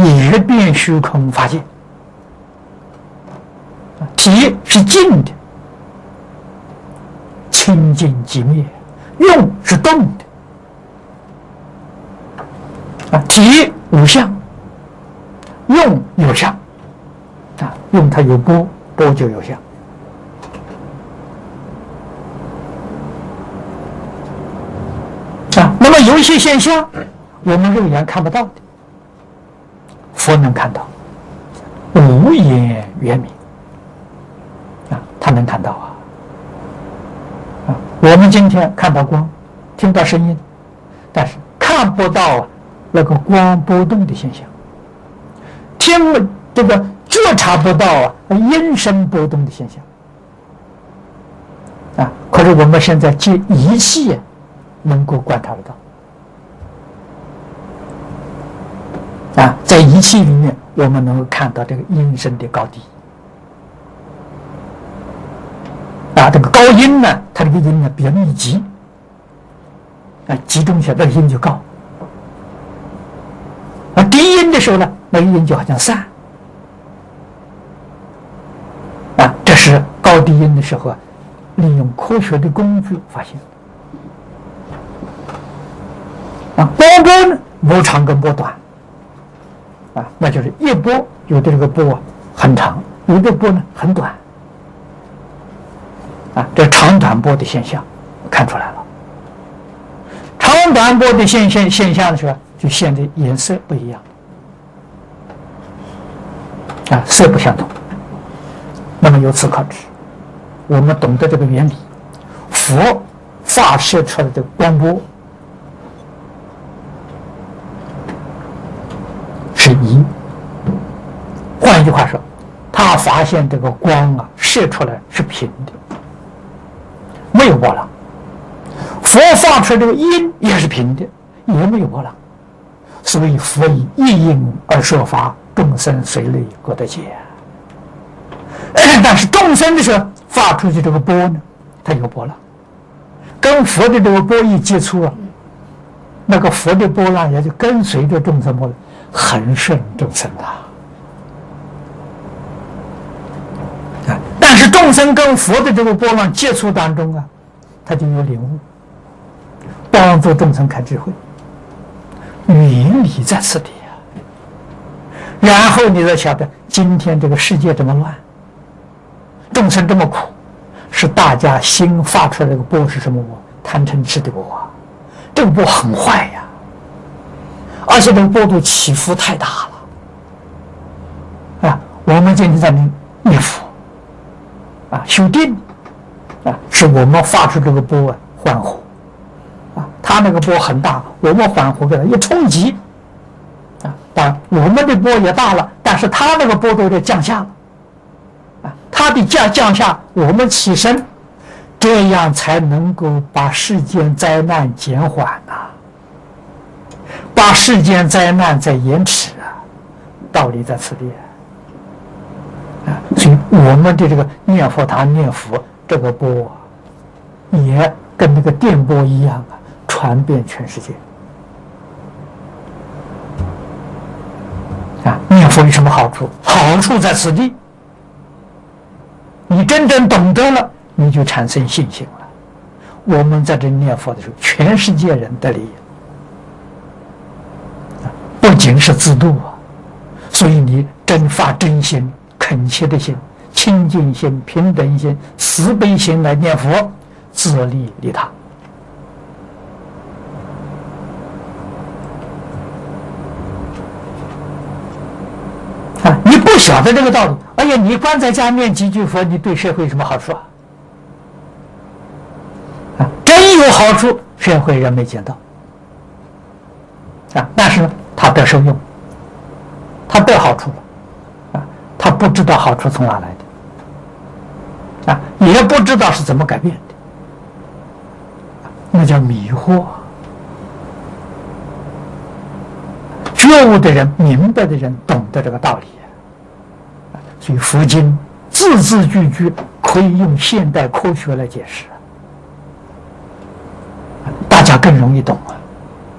也变虚空法界。体是静的，清净即灭；用是动的。体无相，用有相。用它有波，波就有相。那么有一些现象，我们肉眼看不到的，佛能看到，无眼圆明。他能看到我们今天看到光，听到声音，但是看不到那个光波动的现象，觉察不到音声波动的现象。可是我们现在借仪器能够观察得到。在仪器里面，我们能够看到这个音声的高低。这个高音呢，它这个音呢比较密集，集中起来，那个音就高。低音的时候呢，那个音就好像散。这是高低音的时候利用科学的工具发现。波波呢，波长跟波短。那就是一波，有的这个波很长，有的波呢很短。这长短波的现象看出来了。长短波的现象的时候，就现在颜色不一样，色不相同。那么由此可知，我们懂得这个原理，佛发射出来的光波是一。换一句话说，他发现这个光射出来是平的，没有波浪。佛发出这个音也是平的，也没有波浪。所以佛以一音而说法，众生随类各得解。但是众生的时候发出去这个波呢，它有波浪，跟佛的这个波一接触那个佛的波浪也就跟随着众生波浪恒顺众生但是众生跟佛的这个波浪接触当中他就有领悟，帮助众生开智慧。原理在此地然后你再晓得，今天这个世界这么乱，众生这么苦，是大家心发出来这个波是什么波？贪嗔痴的波这个波很坏而且这个波度起伏太大了我们今天在念佛修定是我们发出这个波欢呼他那个波很大，我们欢呼给他一冲击当然我们的波也大了，但是他那个波度就降下了他的降下，我们起身，这样才能够把世间灾难减缓把世间灾难在延迟道理在此地所以我们的这个念佛堂念佛，这个波也跟那个电波一样传遍全世界念佛有什么好处？好处在此地，你真正懂得了，你就产生信心了。我们在这念佛的时候，全世界人得利益不仅是自度所以你真发真心、恳切的心、清净心、平等心、慈悲心来念佛，自利利他你不晓得这个道理，哎呀，你关在家念几句佛，你对社会有什么好处真有好处，社会人没见到但是呢，他得受用，他得好处了他不知道好处从哪来的也不知道是怎么改变的那叫迷惑。觉悟的人、明白的人懂得这个道理所以佛经字字句句可以用现代科学来解释大家更容易懂